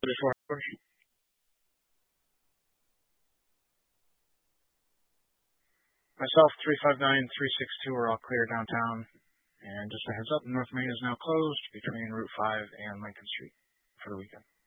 34. Myself, 359-362 are all clear downtown. And just a heads up, North Main is now closed between Route 5 and Lincoln Street for the weekend.